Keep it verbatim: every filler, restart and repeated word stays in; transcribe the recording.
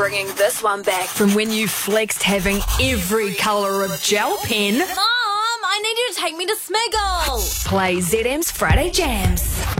bringing this one back from when you flexed having every colour of gel pen. Mom, I need you to take me to Smiggle. Play Z M's Friday Jams.